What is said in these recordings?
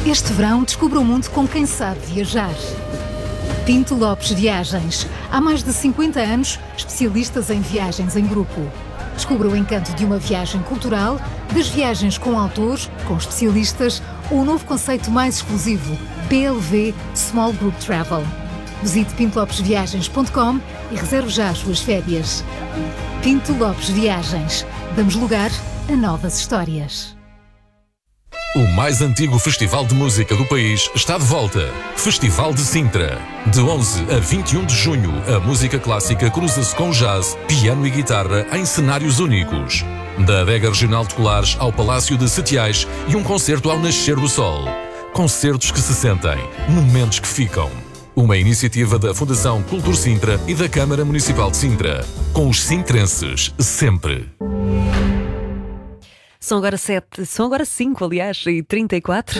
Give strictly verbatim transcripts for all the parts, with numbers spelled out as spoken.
Este verão descubra o mundo com quem sabe viajar. Pinto Lopes Viagens. Há mais de cinquenta anos, especialistas em viagens em grupo. Descubra o encanto de uma viagem cultural, das viagens com autores, com especialistas, ou o novo conceito mais exclusivo, P L V Small Group Travel. Visite pinto lopes viagens ponto com e reserve já as suas férias. Pinto Lopes Viagens. Damos lugar a novas histórias. O mais antigo festival de música do país está de volta. Festival de Sintra. De onze a vinte e um de junho, a música clássica cruza-se com jazz, piano e guitarra em cenários únicos. Da Adega Regional de Colares ao Palácio de Setiais e um concerto ao nascer do sol. Concertos que se sentem, momentos que ficam. Uma iniciativa da Fundação Cultur Sintra e da Câmara Municipal de Sintra. Com os sintrenses, sempre. São agora sete, são agora cinco, aliás, e trinta e quatro.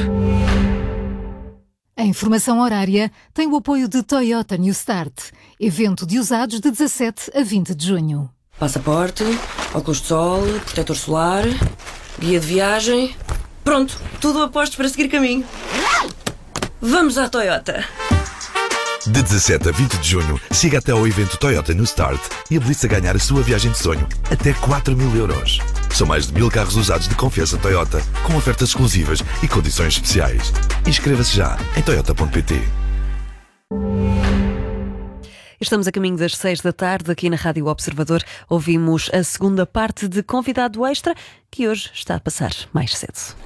A informação horária tem o apoio de Toyota New Start. Evento de usados de dezassete a vinte de junho. Passaporte, óculos de sol, protetor solar, guia de viagem. Pronto, tudo a postos para seguir caminho. Vamos à Toyota! De dezassete a vinte de junho, siga até ao evento Toyota New Start e habilite-se a ganhar a sua viagem de sonho, até quatro mil euros. São mais de mil carros usados de confiança Toyota, com ofertas exclusivas e condições especiais. Inscreva-se já em toyota ponto pt. Estamos a caminho das seis da tarde, aqui na Rádio Observador. Ouvimos a segunda parte de Convidado Extra, que hoje está a passar mais cedo.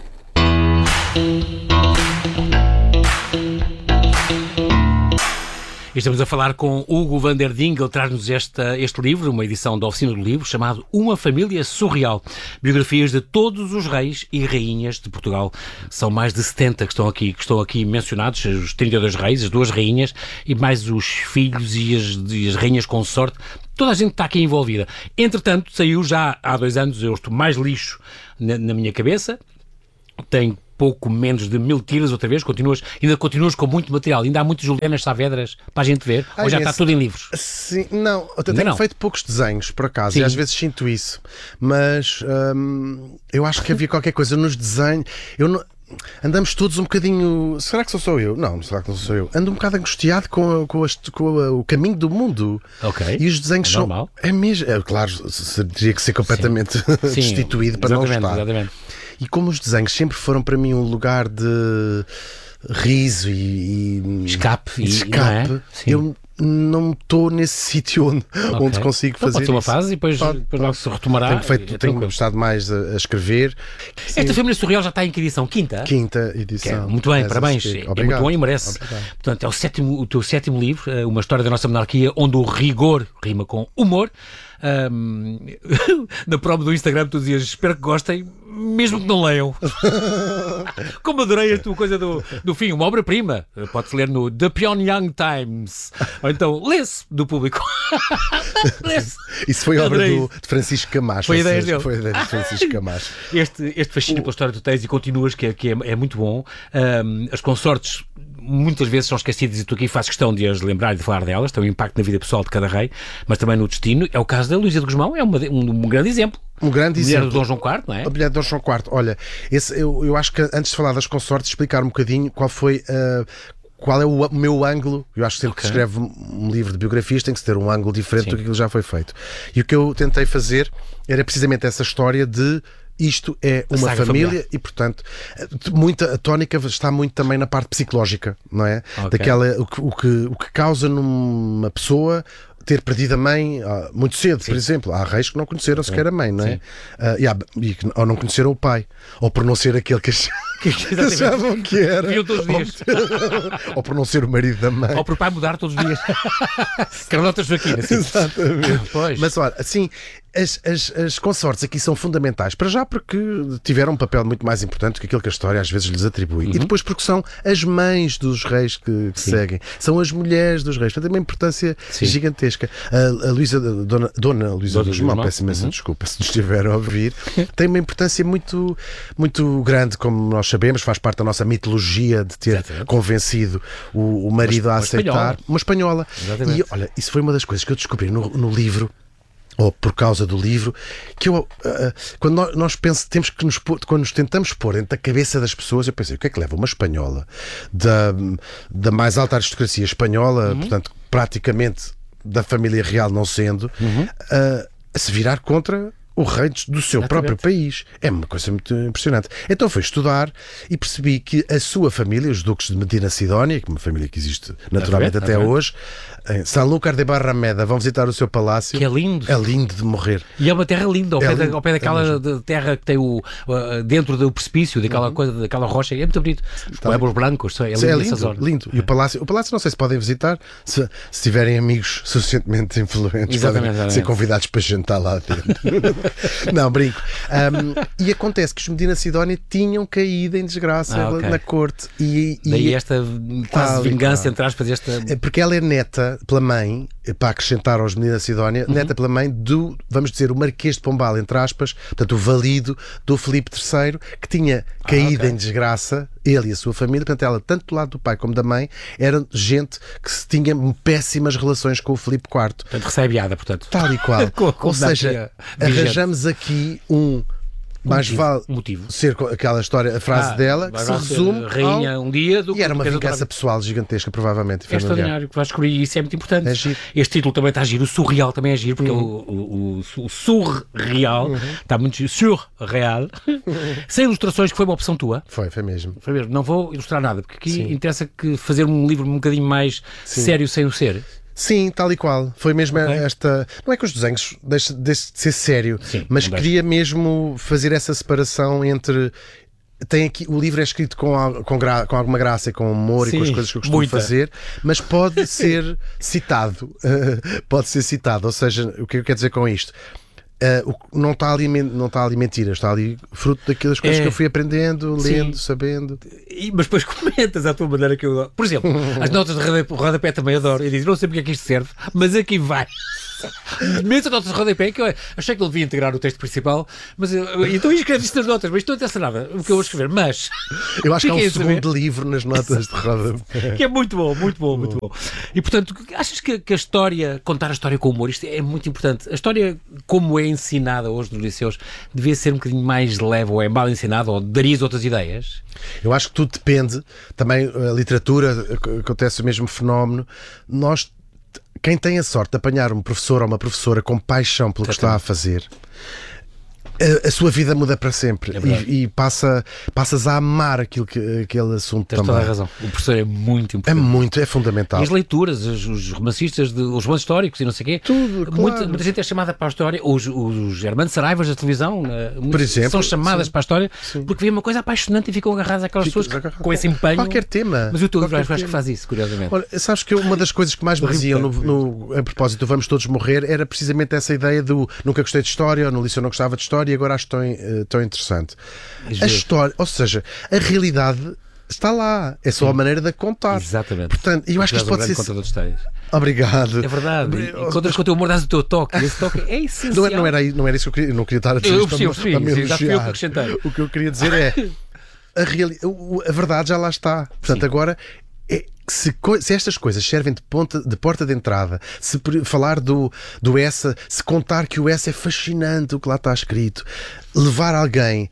Estamos a falar com Hugo van der Ding. Ele traz-nos esta, este livro, uma edição da Oficina do Livro, chamado Uma Família Surreal. Biografias de todos os reis e rainhas de Portugal. São mais de setenta que estão aqui, que estão aqui mencionados, os trinta e dois reis, as duas rainhas e mais os filhos e as, e as rainhas consorte. Toda a gente está aqui envolvida. Entretanto, saiu já há dois anos, eu estou mais lixo na, na minha cabeça. Tenho pouco menos de mil tiras outra vez, continuas, ainda continuas com muito material, ainda há muitas Julianas Saavedras para a gente ver, Ai, ou já esse... está tudo em livros? Sim, não, eu tenho não. feito poucos desenhos, por acaso, Sim. e às vezes sinto isso, mas hum, eu acho que havia qualquer coisa nos desenhos, eu não... Andamos todos um bocadinho... Será que só sou eu? Não, será que não sou eu? Ando um bocado angustiado com, com, este, com o caminho do mundo. Ok. E os desenhos é são... normal. É mesmo... É, claro, teria que ser completamente Sim. destituído para não estar. Exatamente. E como os desenhos sempre foram para mim um lugar de riso e... e escape. E escape. Não é? Eu não estou nesse sítio onde, Okay. onde consigo então fazer pode ser uma isso. fase e depois, Pode, depois logo se retomará. Tenho, feito, é tenho gostado mais a, a escrever. Esta Sim. Família Surreal já está em que edição? Quinta? Quinta Que edição. é muito bem, És parabéns. assistir. É muito bom e merece. Obrigado. Portanto, é o, sétimo, o teu sétimo livro, uma história da nossa monarquia, onde o rigor rima com humor. Um, na prova do Instagram tu dizias, espero que gostem, mesmo que não leiam. Como adorei a tua coisa do, do fim, uma obra-prima. Pode-se ler no The Pyongyang Times. Ou então, lê-se do público. Lê-se. Isso foi obra Adorei. do, de Francisco Camacho. Foi ou ideia seja, dele. Foi ideia de Francisco Camacho. Este, este fascínio pela história que tu tens e continuas, que é, que é, é muito bom. Um, as consortes muitas vezes são esquecidas e tu aqui fazes questão de as lembrar e de falar delas, têm um impacto na vida pessoal de cada rei, mas também no destino. É o caso da Luísa de Gusmão, é uma, um, um grande exemplo. Um grande Mulher exemplo. do Dom João quarto, não é? A mulher do Dom João quarto. Olha, esse, eu, eu acho que antes de falar das consortes, explicar um bocadinho qual foi... Uh, qual é o, o meu ângulo. Eu acho que sempre okay. que se escreve um livro de biografias tem que ter um ângulo diferente Sim. do que aquilo já foi feito. E o que eu tentei fazer era precisamente essa história de isto é uma família familiar. E, portanto, muita, a tónica está muito também na parte psicológica, não é? Okay. Daquela, o que, o, que, o que causa numa pessoa ter perdido a mãe uh, muito cedo, Sim. por exemplo. Há reis que não conheceram sequer a mãe, não é? Uh, e há, e, ou não conheceram o pai. Ou por não ser aquele que achavam que era. Viam todos os dias. Ou, ou por não ser o marido da mãe. Ou por o pai mudar todos os dias. Carlota Joaquina, assim. Exatamente. Pois. Mas olha, assim, as, as, as consortes aqui são fundamentais. Para já porque tiveram um papel muito mais importante do que aquilo que a história às vezes lhes atribui. Uhum. E depois porque são as mães dos reis que, que seguem. São as mulheres dos reis. Portanto, tem uma importância Sim. gigantesca. A, a Luísa, Dona, Dona Luísa dos Gusmão, peço imensa uhum. desculpa se nos estiveram a ouvir, tem uma importância muito, muito grande, como nós sabemos, faz parte da nossa mitologia de ter Exatamente. convencido o, o marido uma, a aceitar. Uma espanhola. Uma espanhola. E olha, isso foi uma das coisas que eu descobri no, no livro. ou por causa do livro, que eu, uh, quando nós, nós penso, temos que nos pôr, quando nos tentamos pôr dentro da cabeça das pessoas, eu pensei, o que é que leva uma espanhola da, da mais alta aristocracia espanhola, uhum. portanto, praticamente da família real não sendo, uhum. uh, a se virar contra o rei do seu Exatamente. próprio país. É uma coisa muito impressionante. Então fui estudar e percebi que a sua família, os duques de Medina Sidónia, que é uma família que existe naturalmente até hoje, em Sanlúcar de Barrameda, vão visitar o seu palácio. Que é lindo. É lindo de morrer. E é uma terra linda, ao, é pé, lindo. Da, ao pé daquela é terra que tem o uh, dentro do precipício, daquela uhum. coisa, daquela rocha. É muito bonito. Os tá pueblos brancos, é lindo, é lindo, lindo. E o palácio, o palácio não sei se podem visitar, se, se tiverem amigos suficientemente influentes, exatamente, podem exatamente. ser convidados para jantar lá dentro. Não, brinco. Um, e acontece que os Medina Sidónia tinham caído em desgraça ah, okay. na corte. E, e daí esta quase tal, vingança, entre aspas, esta... Porque ela é neta pela mãe, para acrescentar aos Medina Sidónia, uhum. neta pela mãe do, vamos dizer, o Marquês de Pombal, entre aspas, portanto, o valido do Filipe terceiro, que tinha caído ah, okay. em desgraça, ele e a sua família. Portanto, ela, tanto do lado do pai como da mãe, era gente que se tinha péssimas relações com o Filipe quarto. Portanto, recebe-ada, portanto. Tal e qual. com, com Ou seja, arranjamos aqui um... mais motivo, vale motivo. ser aquela história, a frase ah, dela, que se resume rainha ao... um dia do e era uma vingança pessoal gigantesca, provavelmente. É extraordinário, que vais descobrir, e isso é muito importante. É giro. Este título também está a giro, o surreal também é giro, porque uhum. o, o, o, o surreal uhum. está muito giro, surreal, sem ilustrações, que foi uma opção tua. Foi, foi mesmo. Foi mesmo, não vou ilustrar nada, porque aqui Sim. interessa que fazer um livro um bocadinho mais Sim. sério sem o ser. Sim, tal e qual. Foi mesmo okay. esta... Não é que os desenhos deixem de ser sério, Sim, mas queria mesmo fazer essa separação entre... Tem aqui, o livro é escrito com, com, gra, com alguma graça e com humor Sim, e com as coisas que eu costumo muita. fazer, mas pode ser citado. Uh, pode ser citado. Ou seja, o que eu quero dizer com isto? Uh, não está ali, não está ali mentira, está ali fruto daquelas coisas é. que eu fui aprendendo, lendo, Sim. sabendo. E, mas depois comentas à tua maneira que eu adoro. Por exemplo, as notas de rodapé também adoro. Eu digo, não sei porque é que isto serve, mas aqui vai. Meto as notas de rodapé, que eu achei que ele devia integrar o texto principal, mas eu, eu, então escrevo isto nas notas, mas não interessa nada o que eu vou escrever. Mas eu acho que há um segundo livro nas notas de rodapé. Que é muito bom, muito bom, muito bom. E portanto, achas que, que a história, contar a história com humor, isto é muito importante. A história, como é ensinada hoje nos liceus, devia ser um bocadinho mais leve, ou é mal ensinada, ou darias outras ideias? Eu acho que tudo depende. Também a literatura, acontece o mesmo fenómeno. Nós, quem tem a sorte de apanhar um professor ou uma professora com paixão pelo que está a fazer, a, a sua vida muda para sempre. É e, e passa, passas a amar aquilo que, aquele assunto Tens também. Toda a razão. O professor é muito importante. É muito, é fundamental. E as leituras, os, os romancistas, de, os romances históricos e não sei o quê. Tudo, claro. muita, muita gente é chamada para a história. Os, os Hermanos Saraivas da televisão, por exemplo, são chamadas sim. para a história sim. porque vê uma coisa apaixonante e ficam agarradas àquelas Fico, pessoas que, com esse empenho. Qualquer tema. Mas o teu livro acho que faz isso, curiosamente. Olha, sabes que uma das coisas que mais me diziam no, no, a propósito do Vamos Todos Morrer era precisamente essa ideia do nunca gostei de história, no liceu não gostava de história e agora acho tão, uh, tão interessante. A história, ou seja, a realidade está lá, é só Sim. a maneira de a contar. Exatamente. Portanto, eu acho que isto pode ser. Contador de histórias. Obrigado. É verdade. E, e contas com o teu humor, dás o teu toque. Esse toque é essencial. Não, não, era, não era isso que eu queria, não queria estar a dizer eu, isto eu, para, para me elogiar. O que eu queria dizer é a, reali... a verdade já lá está. Portanto, Sim. agora é, se, se estas coisas servem de, ponta, de porta de entrada, se falar do, do essa, se contar que o essa é fascinante, o que lá está escrito, levar alguém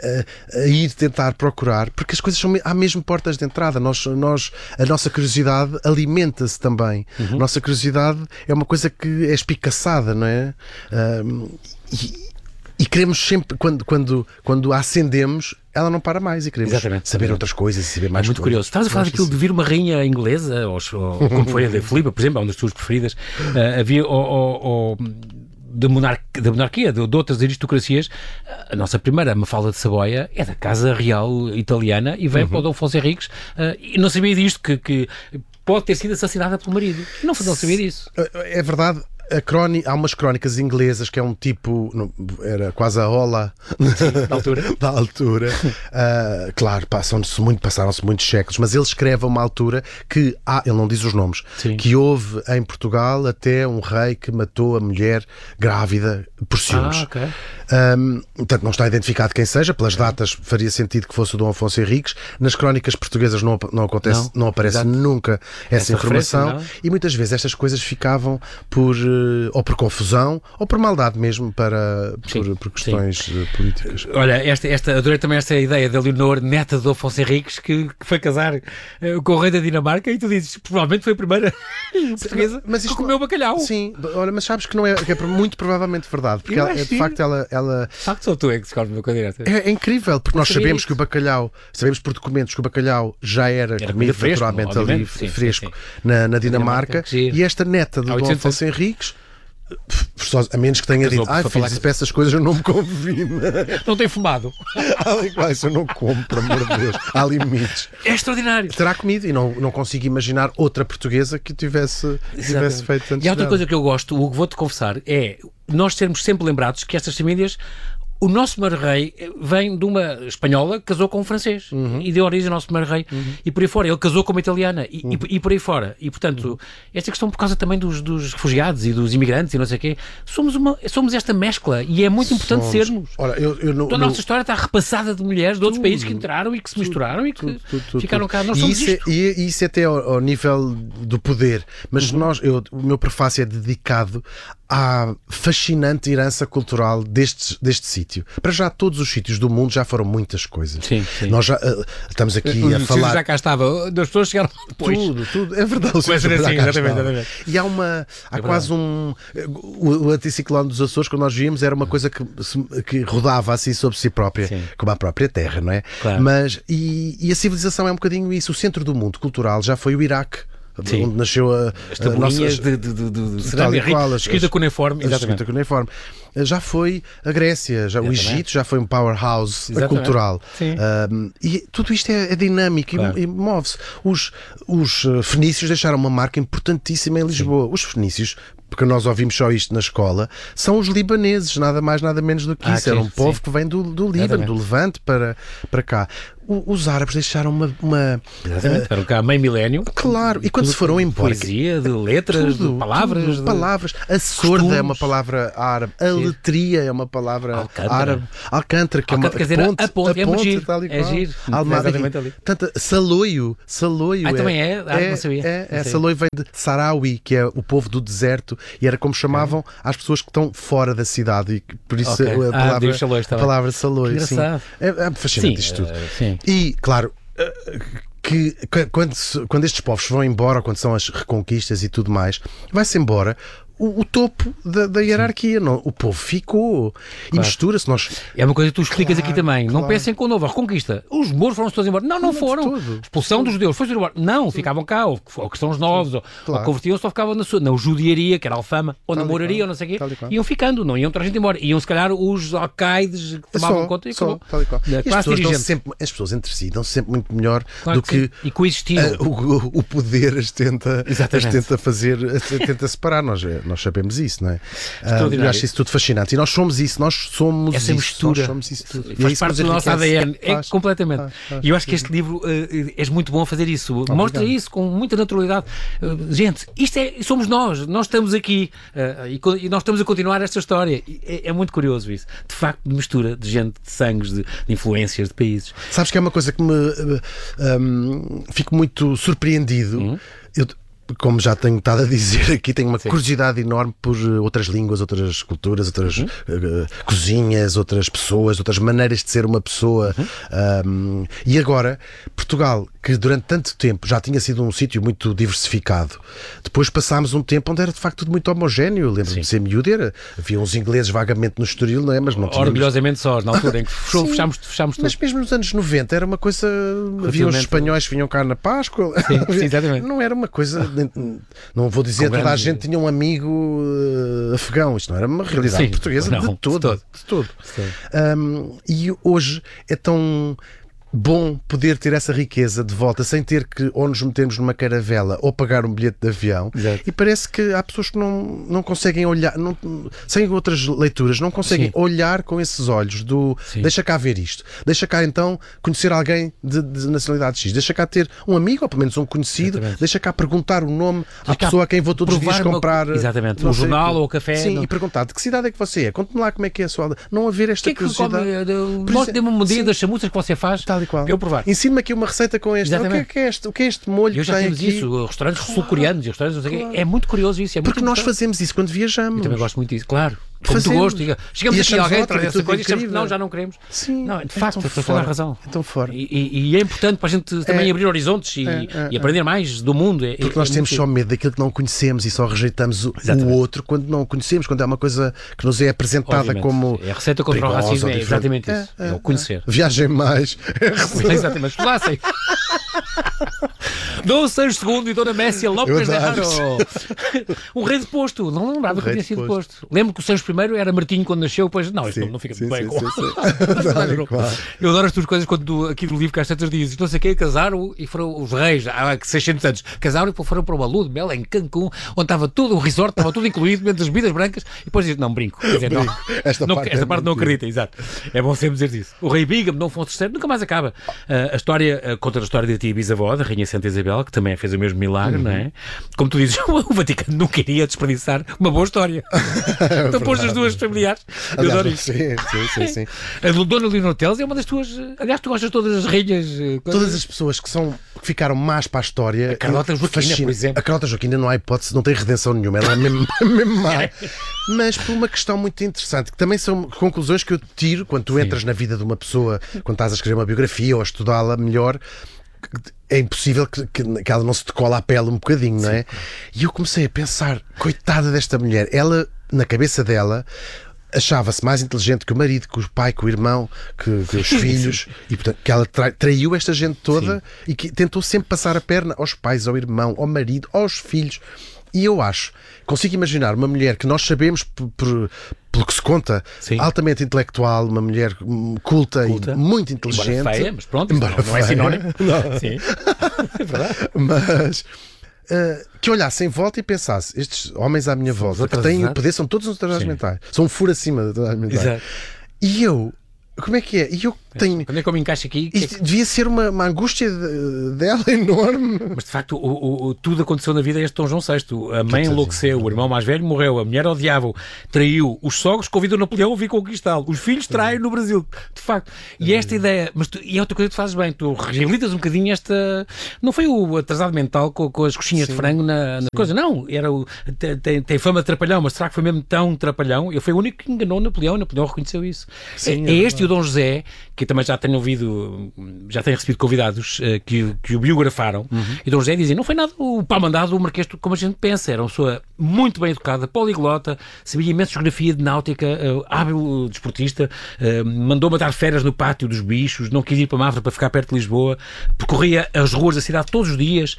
a, a, a ir tentar procurar, porque as coisas são há mesmo portas de entrada. Nós, nós, a nossa curiosidade alimenta-se também. Uhum. A nossa curiosidade é uma coisa que é espicaçada, não é? Um, e, E queremos sempre, quando, quando, quando a acendemos, ela não para mais e queremos Exatamente. saber outras coisas e saber mais É muito coisas. curioso. Estavas a falar daquilo de vir uma rainha inglesa, ou, ou como foi a de Filipe, por exemplo, é uma das tuas preferidas. Uh, havia, ou, ou, ou da, monarquia, da monarquia, de, de outras aristocracias. A nossa primeira Mafalda de Saboia é da Casa Real Italiana e veio uhum. para o Dom Afonso Henriques uh, e não sabia disto, que, que pode ter sido assassinada pelo marido. Não, não sabia disso. É verdade. A crónica, há umas crónicas inglesas que é um tipo, não, era quase a ola da altura, da altura. Uh, claro, passam-se muito, passaram-se muitos séculos, mas ele escreve a uma altura que há, ele não diz os nomes, Sim. que houve em Portugal até um rei que matou a mulher grávida por ciúmes. Ah, okay. Um, portanto, não está identificado quem seja, pelas datas faria sentido que fosse o Dom Afonso Henriques. Nas crónicas portuguesas não, não, acontece, não, não aparece Exato. nunca essa, essa informação, e muitas vezes estas coisas ficavam por, ou por confusão ou por maldade mesmo, para, por, por questões sim. políticas. Olha, esta, esta, adorei também esta ideia da Leonor, neta de Dom Afonso Henriques, que, que foi casar uh, com o rei da Dinamarca, e tu dizes, provavelmente foi a primeira portuguesa mas isto que comeu bacalhau. Sim, olha, mas sabes que não é, que é muito provavelmente verdade, porque ela, de facto ela... ela de facto sou tu é que descobre uma coisa direta. É, é incrível, porque nós sabemos isso. que o bacalhau, sabemos por documentos que o bacalhau já era, era comido fresco, naturalmente ali sim, fresco sim, sim. Na, na Dinamarca, Dinamarca e esta neta do Dom Afonso Henriques, a menos que tenha dito, ah, filho, se para essas coisas eu não me convido. Não tem fumado. Ah, isso eu não como, por amor de Deus. Há limites. É extraordinário. Terá comido e não, não consigo imaginar outra portuguesa que tivesse, tivesse feito antes. E há outra dela. coisa que eu gosto, Hugo, vou-te confessar, é nós sermos sempre lembrados que estas famílias. O nosso primeiro rei vem de uma espanhola que casou com um francês uhum. e deu origem ao nosso primeiro rei uhum. e por aí fora. Ele casou com uma italiana e, uhum. e, e por aí fora. E, portanto, uhum. esta questão por causa também dos, dos refugiados e dos imigrantes e não sei o quê, somos, uma, somos esta mescla e é muito importante somos. sermos. Ora, eu, eu não, então, a nossa não... história está repassada de mulheres de outros tudo, países que entraram e que se misturaram tudo, e que tudo, tudo, tudo, ficaram cá. Nós e somos isso, isto. É, e isso é até ao, ao nível do poder. Mas uhum. nós, eu, o meu prefácio é dedicado à fascinante herança cultural deste, deste sítio. Para já, todos os sítios do mundo já foram muitas coisas. Sim, sim. Nós já uh, estamos aqui o, a falar... já cá estava, as pessoas chegaram depois. Tudo, tudo. É verdade. O assim, exatamente, exatamente. E há uma... Há é quase um... O, o anticiclone dos Açores, quando nós víamos, era uma coisa que, que rodava assim sobre si própria, sim. como a própria terra, não é? Claro. Mas, e, e a civilização é um bocadinho isso. O centro do mundo cultural já foi o Iraque. Sim. Onde nasceu a, as tabuinhas de, de, de, de cerâmica escrita cuneiforme, escrita cuneiforme. Já foi a Grécia, já, o Egito já foi um powerhouse exatamente. cultural. Um, e tudo isto é, é dinâmico claro. e, e move-se. Os, os fenícios deixaram uma marca importantíssima em Lisboa. Sim. Os fenícios, porque nós ouvimos só isto na escola, são os libaneses, nada mais, nada menos do que ah, isso. Era um sim. povo que vem do, do Líbano, exatamente. do Levante para, para cá. Os árabes deixaram uma... uma uh, cá meio milénio. Claro, e quando se foram embora... Poesia, de letras, tudo, de palavras. Tudo, de... palavras. A sorda é uma palavra árabe. A letria é uma palavra Alcântara. árabe. Alcântara, que Alcântara, é uma ponte. A ponte, a é ponte, giro. Tal e É giro. Exatamente ali. Tanto, saloio. Saloio ah, é, também é? Ah, é, não sabia. É, é, Saloio vem de Sarawi, que é o povo do deserto, e era como chamavam é. às pessoas que estão fora da cidade. E por isso okay. a palavra, ah, saloi, a palavra saloio. Sim. É, é fascinante sim, isto tudo. Uh, sim. E, claro, que quando, quando estes povos vão embora, quando são as reconquistas e tudo mais, vai-se embora o, o topo da, da hierarquia. Não, o povo ficou claro. e mistura-se. Nós... É uma coisa que tu explicas claro, aqui também. Claro. Não pensem com a nova reconquista. Os mouros foram-se todos embora. Não, não, não foram. Expulsão dos judeus. Foi-se embora. Não, tudo. Ficavam cá. Ou, ou que são os novos. Ou, claro. ou convertiam-se ou ficavam na sua. Na judiaria, que era alfama. Ou tal na moraria, ou não sei o quê. Iam ficando. Não iam toda a gente embora. Iam, se calhar, os alcaides que tomavam só, conta e só, acabou. Tal e qual. E as, pessoas sempre, as pessoas entre si dão sempre muito melhor claro do que, que e coexistiam. Uh, o, o poder as tenta, as tenta fazer, as tenta separar. Nós, nós sabemos isso, não é? Uh, eu acho isso tudo fascinante. E nós somos isso, nós somos essa isso. mistura. Nós somos isso tudo. Faz e é parte do nosso A D N. É faz, completamente. Faz, faz, e eu acho que este livro uh, és muito bom a fazer isso. Obrigado. Mostra isso com muita naturalidade. Uh, gente, isto é, somos nós. Nós estamos aqui uh, e, e nós estamos a continuar esta história. É, é muito curioso isso. De facto, de mistura de gente, de sangues, de, de influências, de países. Sabes que é uma coisa que me uh, um, fico muito surpreendido. Uhum. Eu, como já tenho estado a dizer aqui, tenho uma Sim. curiosidade enorme por outras línguas, outras culturas, outras uhum. uh, cozinhas, outras pessoas, outras maneiras de ser uma pessoa. Uhum. Um, e agora, Portugal, que durante tanto tempo já tinha sido um sítio muito diversificado, depois passámos um tempo onde era de facto tudo muito homogéneo. Eu lembro-me de ser miúdo, era, havia uns ingleses vagamente no Estoril, não é? Mas não tínhamos... Orgulhosamente sós, na altura em que fechou, fechámos, fechámos tudo. Mas mesmo nos anos noventa era uma coisa... Havia uns espanhóis que vinham cá na Páscoa. Sim, exatamente. Não era uma coisa... Não vou dizer que toda a gente tinha um amigo uh, afegão. Isto não era uma realidade Sim, portuguesa não, de todo. De todo. De todo. Um, e hoje é tão bom poder ter essa riqueza de volta sem ter que ou nos metermos numa caravela ou pagar um bilhete de avião. Exato. E parece que há pessoas que não, não conseguem olhar, não, sem outras leituras, não conseguem Sim. olhar com esses olhos do Sim. deixa cá ver isto, deixa cá então conhecer alguém de, de nacionalidade X, deixa cá ter um amigo ou pelo menos um conhecido, Exatamente. deixa cá perguntar o nome deixa à pessoa a quem vou todos os dias comprar uma... Exatamente, um jornal ou o café. Sim, não... e perguntar de que cidade é que você é, conte-me lá como é que é a sua... Não haver esta que curiosidade. É que Mostre-me uma medida das chamuças que você faz. Tal e qual. Eu provar. Ensine-me aqui uma receita com este. O que, é, que é este. O que é este molho eu que tem temos aqui? isso, restaurantes claro. sul-coreanos e restaurantes claro. É muito curioso isso. É muito Porque nós fazemos isso quando viajamos. Eu também gosto muito disso, claro. Com muito gosto. Chegamos aqui a alguém traz essa coisa e achamos que não, já não queremos. Sim. Não, de facto, tens toda a razão. Então fora. E, e, e é importante para a gente também é. abrir horizontes e, é, é, e aprender mais do mundo. É, Porque nós é temos só medo daquilo que não conhecemos e só rejeitamos o, o outro quando não conhecemos, quando é uma coisa que nos é apresentada Obviamente. como. É a receita contra o racismo, é exatamente isso. É, é, é o conhecer. Viagem mais. Exatamente, mas Dom Sancho segundo e Dona Messia Lopes de Haro. Um rei de posto. Não lembrava um que tinha sido posto. Lembro que o Sancho primeiro era Martinho quando nasceu, depois não, isto sim, não, não fica sim, bem. Sim, com... sim, sim. Eu adoro as tuas coisas quando tu, aqui no livro que às tantas dizes, não sei o quê, casaram e foram os reis, há seiscentos anos, casaram e foram para uma lua de mel em Cancún, onde estava tudo, o resort estava tudo incluído, dentro das bebidas brancas, e depois dizes, não, brinco. Quer dizer, brinco. Não, esta não, parte, esta é parte não acredita, exato. É bom sempre dizer isso. O rei Bigam, Dom Afonso terceiro, nunca mais acaba. Uh, a história uh, conta a história da tia bisavó, da rainha Santa Isabel, que também fez o mesmo milagre, uhum. não é? Como tu dizes, o Vaticano não queria desperdiçar uma boa história. É então pôs as duas familiares. Eu Aliás, adoro isso. Sim, sim, sim, sim. A Dona Leonor Teles é uma das tuas. Aliás, tu gostas de todas as rainhas. Todas as pessoas que, são, que ficaram más para a história. A Carlota Joaquina, por exemplo. A Carlota Joaquina não há hipótese, não tem redenção nenhuma. Ela é mesmo, mesmo má. Mas por uma questão muito interessante, que também são conclusões que eu tiro quando tu entras sim. na vida de uma pessoa, quando estás a escrever uma biografia ou a estudá-la melhor. É impossível que, que, que ela não se te cola à pele um bocadinho, não é? Sim. E eu comecei a pensar, coitada desta mulher, ela, na cabeça dela, achava-se mais inteligente que o marido, que o pai, que o irmão, que, que os filhos, e portanto que ela tra traiu esta gente toda sim. e que tentou sempre passar a perna aos pais, ao irmão, ao marido, aos filhos. E eu acho, consigo imaginar uma mulher que nós sabemos por, por, pelo que se conta, sim. altamente intelectual, uma mulher culta, culta. e muito inteligente. Embora feia, mas pronto, Embora não, não é sinónimo. Não. Sim, é verdade. Mas uh, que olhasse em volta e pensasse, estes homens à minha volta, que têm o poder, são todos uns atrasados mentais, são um furo acima de atrasados mentais. Exato. E eu, como é que é? E eu tenho... Quando é que eu me encaixo aqui? Isto é que... devia ser uma, uma angústia de, dela enorme. Mas de facto, o, o, o, tudo aconteceu na vida deste Dom João sexto. A mãe enlouqueceu, o irmão mais velho morreu, a mulher odiava-o, traiu, os sogros convidam o Napoleão a vir conquistá-lo, os filhos traem no Brasil. De facto. E esta ideia, mas tu, e é outra coisa que tu fazes bem, tu reabilitas um bocadinho esta. Não foi o atrasado mental com, com as coxinhas sim. de frango na, na coisa, não. Era o, tem, tem fama de trapalhão, mas será que foi mesmo tão trapalhão? Eu fui o único que enganou o Napoleão, o Napoleão reconheceu isso. Sim, é, é este e o Dom José, que também já tenho ouvido, já tenho recebido convidados uh, que, que o biografaram, uhum. e Dom José dizia, não foi nada o pau mandado o Marquês como a gente pensa, era uma pessoa muito bem educada, poliglota, sabia imenso geografia de náutica, uh, hábil desportista, uh, mandou matar feras no pátio dos bichos, não quis ir para Mafra para ficar perto de Lisboa, percorria as ruas da cidade todos os dias.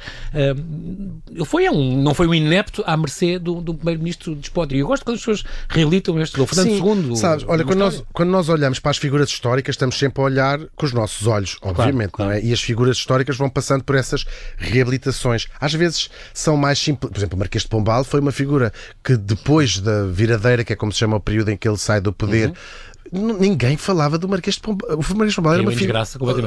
Uh, ele foi um, não foi um inepto à mercê do, do primeiro-ministro despótico. Eu gosto quando as pessoas realitam este, o Fernando segundo. Sabes, olha, quando nós, quando nós olhamos para as figuras históricas, estamos sempre a olhar com os nossos olhos, obviamente, claro, claro. Não é? E as figuras históricas vão passando por essas reabilitações. Às vezes são mais simples. Por exemplo, o Marquês de Pombal foi uma figura que depois da viradeira, que é como se chama o período em que ele sai do poder, uhum. ninguém falava do Marquês de Pombal. O Marquês de Pombal era uma figura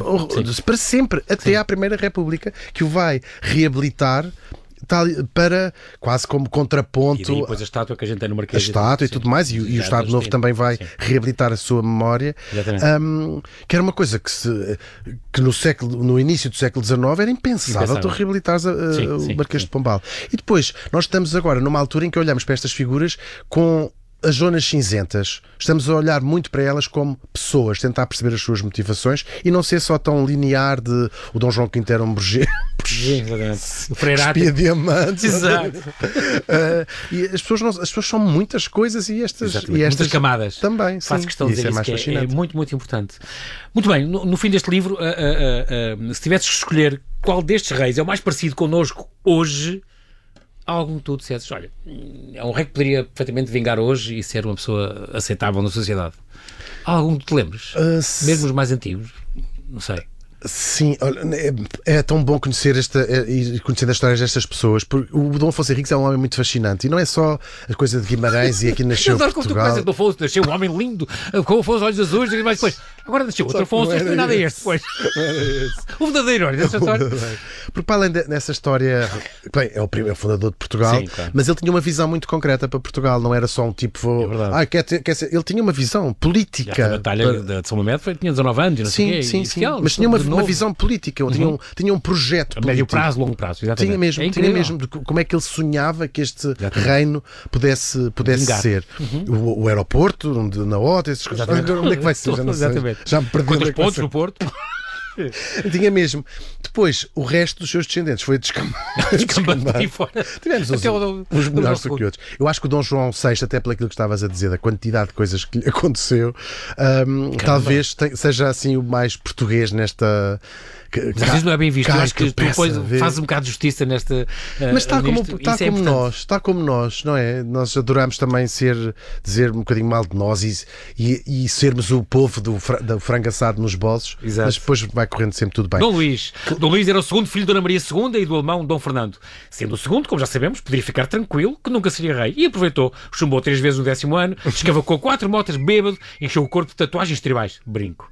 para sempre, até Sim. à Primeira República, que o vai reabilitar tal, para quase como contraponto. E daí depois a estátua que a gente tem no Marquês. A estátua e tudo mais, e, e o Estado Novo também vai Sim. reabilitar a sua memória. Um, que era uma coisa que, se, que no, século, no início do século dezenove era impensável tu reabilitares a, a, sim, o sim, Marquês sim. de Pombal. E depois, nós estamos agora numa altura em que olhamos para estas figuras com as zonas cinzentas, estamos a olhar muito para elas como pessoas, tentar perceber as suas motivações e não ser só tão linear de o Dom João Quinto era um burguês, o Freirato, espia diamantes. Exato. uh, e as pessoas, não, as pessoas são muitas coisas e estas, e estas muitas camadas. Também, faço sim. questão de dizer isso, isso, é, mais que é, é muito, muito importante. Muito bem, no, no fim deste livro, uh, uh, uh, se tivesses que escolher qual destes reis é o mais parecido connosco hoje, há algum que tu dissesses, olha, é um rei que poderia perfeitamente vingar hoje e ser uma pessoa aceitável na sociedade. Há algum que te lembres? Uh, se... Mesmo os mais antigos? Não sei. Sim, olha, é, é tão bom conhecer esta é, e conhecer as histórias destas pessoas, porque o Dom Afonso Henriques é um homem muito fascinante e não é só a coisa de Guimarães e aqui nasceu Eu Portugal. Como tu Dom Afonso nasceu um homem lindo, com os olhos azuis, e mais depois, agora nasceu outro Afonso, não é nada este, pois. O verdadeiro, olha, essa história. Porque para além de, dessa história, bem, é o primeiro fundador de Portugal, Sim, claro. mas ele tinha uma visão muito concreta para Portugal, não era só um tipo, vou, É verdade. ah, quer, ter- quer ser, ele tinha uma visão política. A batalha para- de São Mamed foi, tinha dezanove anos, não sei o Sim, quê, sim, e sim. oficial, Mas tinha uma, de uma novo. visão política, tinha, um, tinha um projeto A político. médio prazo, longo prazo, exatamente. Tinha mesmo, É tinha incrível. mesmo de co- como é que ele sonhava que este Exatamente. reino pudesse, pudesse Vingar. ser. O, o aeroporto, onde, na Ota, essas coisas. Exatamente. Onde é que vai ser? Já, não sei. Exatamente. Já me perdi. Quantos onde é que vai pontos ser. no Porto? Tinha mesmo. Depois, o resto dos seus descendentes foi descambando. Descambando por aí fora. Tivemos uns, Até o Dom- uns Dom melhores João do que outros. Eu acho que o Dom João sexto, até pelo aquilo que estavas a dizer, da quantidade de coisas que lhe aconteceu, hum, talvez te- seja assim o mais português nesta. que- Mas às vezes não é bem visto. Eu Cá, acho que tu peça, depois vê. fazes um bocado de justiça nesta. eh, Mas está como, nisto. está Isso é como importante. nós, está como nós, não é? Nós adoramos também ser, dizer um bocadinho mal de nós e, e, e sermos o povo do, fra- do frango assado nos bolsos, Exato. mas depois vai correndo sempre tudo bem. Dom Luís. Dom Luís era o segundo filho de Dona Maria segunda e do alemão Dom Fernando. Sendo o segundo, como já sabemos, poderia ficar tranquilo que nunca seria rei. E aproveitou, chumbou três vezes no décimo ano, escavacou quatro motas bêbado, encheu o corpo de tatuagens tribais. Brinco.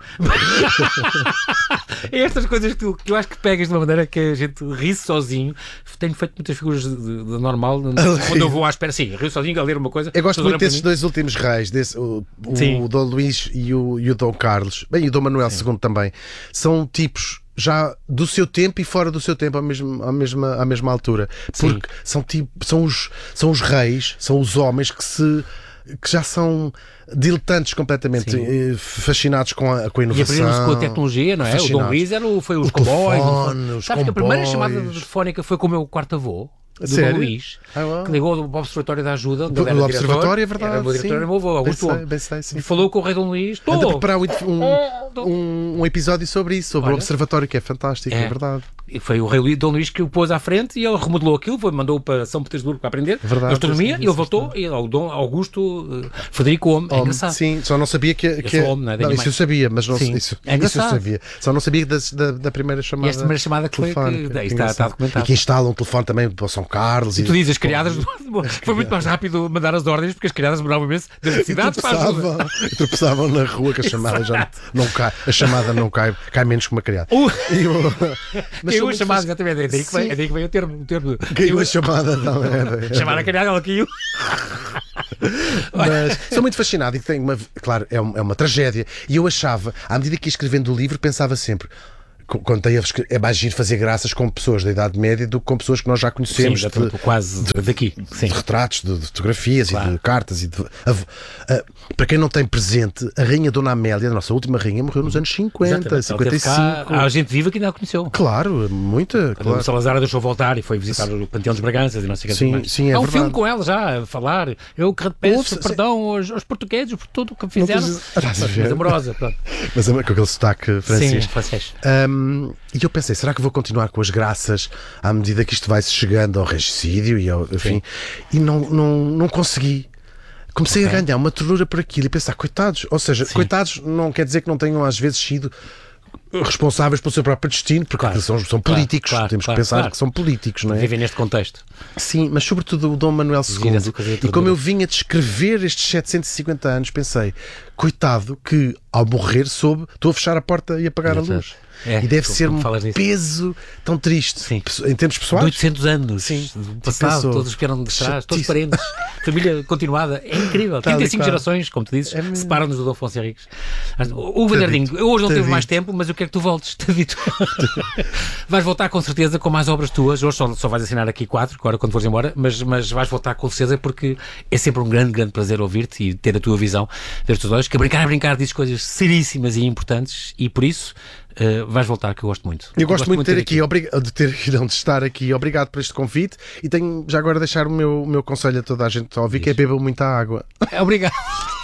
É estas coisas que, tu, que eu acho que pegas de uma maneira que a gente ri sozinho. Tenho feito muitas figuras de, de normal quando eu vou à espera. Sim, rio sozinho a ler uma coisa. Eu gosto Estou muito olhando para desses mim. dois últimos reis, desse, o, Sim. o Dom Luís e o, e o Dom Carlos, bem, e o Dom Manuel segundo também, são tipos já do seu tempo e fora do seu tempo à mesma, à mesma, à mesma altura. Porque são, tipo, são, os, são os reis, são os homens que se que já são diletantes completamente, Sim. eh, fascinados com a, com a E inovação. aprenderam-se com a tecnologia, não é? O Dom Fascinados. Luís era o, foi os O comboios. telefone, os Sabes que a primeira comboios. chamada telefónica foi com o meu quarto avô, do Sério? Dom Luís, Ah, uau. que ligou do Observatório da Ajuda. onde Do- ele era do diretor. Observatório, é verdade, Era o meu diretor, sim. era o meu avô, Augusto Bem sei, Gomes. bem sei, sim. E falou com o rei Dom Luís. Anda a Tô! preparar um, um, um episódio sobre isso, sobre Olha. o Observatório, que é fantástico, é, É. verdade. E foi o rei Luís- Dom Luís que o pôs à frente e ele remodelou aquilo, foi, mandou-o para São Petersburgo para aprender Verdade, a astronomia sim, e ele sim, voltou e o Dom Augusto eh, Frederico Homem. É Homem, engraçado. sim, só não sabia que. que sou homem, não é? não, Tenho isso mais. eu sabia, mas não Sim. isso, É isso eu engraçado. sabia. Só não sabia da, da, da primeira chamada. E esta primeira chamada que foi que- telefónica. daí Que está- está engraçado. documentado. E que instala um telefone também para o São Carlos. E tu dizes, as criadas, foi muito mais rápido mandar as ordens porque as criadas demoravam imenso das necessidades para a ajuda. tropeçavam, e tropeçavam na rua que a chamada já não, não cai. A chamada não cai, cai menos que uma criada. Uh, E eu- mas Caiu sou a muito chamada, fas- exatamente. É daí que veio, é daí que veio o termo. O termo. Caiu a chamada, não era. Chamar a criada, ela caiu. Mas sou muito fascinado e tenho uma. Claro, é uma, é uma tragédia. E eu achava, à medida que ia escrevendo o livro, pensava sempre. co- Quando tenho a escre- é mais giro fazer graças com pessoas da Idade Média do que com pessoas que nós já Sim, conhecemos. de, exatamente, quase daqui. Sim. de retratos, de, de fotografias e Claro. de cartas. E de, a- a- para quem não tem presente, a Rainha Dona Amélia, a nossa última rainha, morreu nos anos cinquenta, Exatamente, ela cinquenta e teve cá- cinco. Há gente viva que ainda a conheceu. Claro, muita. Quando o Claro. Salazar a deixou voltar e foi visitar o Panteão dos Braganças e não sei o que Sim, mais. sim, é Há um verdade. filme com ela já a falar. Eu que peço Ouve-se, perdão aos, aos portugueses por tudo o que fizeram. tens- Ah, estás a ver? Mas amorosa, pronto. Mas é com aquele sotaque francês. Sim, francês. Um, e eu pensei, será que vou continuar com as graças à medida que isto vai se chegando ao regicídio e ao enfim? E não, não, não consegui. Comecei Ok. a ganhar uma ternura por aquilo e pensar, coitados, ou seja, Sim. coitados não quer dizer que não tenham às vezes sido responsáveis pelo seu próprio destino, porque Claro. são, são Claro, políticos, claro, temos claro, que pensar claro. que são políticos, não é? Vivem neste contexto. Sim, mas sobretudo o Dom Manuel Gira segundo. essa coisa da E como ternura. eu vinha descrever estes setecentos e cinquenta anos, pensei, coitado, que ao morrer soube, estou a fechar a porta e apagar a luz. É, e deve como- ser como um falas nisso. peso tão triste. Sim. Pesso- Em termos De pessoais. oitocentos anos Sim. do passado, Pensou. todos que eram de trás, todos Chatice. parentes, família continuada, é incrível. Tal e trinta e cinco qual. gerações, como tu dizes, É mesmo. separam-nos do Dom Afonso Henriques. O Vanderdinho, eu hoje não teve Tadito. mais tempo, mas eu quero que tu voltes, te dito. Vais voltar com certeza com mais obras tuas. Hoje só, só vais assinar aqui quatro, agora quando fores embora, mas, mas vais voltar com certeza porque é sempre um grande, grande prazer ouvir-te e ter a tua visão, ver os teus olhos, que a brincar, a brincar dizes coisas seríssimas e importantes e por isso uh, vais voltar, que eu gosto muito. Eu gosto muito de ter ter aqui, obrig- de ter não, de estar aqui. Obrigado por este convite e tenho já agora deixar o meu, o meu conselho a toda a gente a ouvir, que é bebam muita água. Obrigado.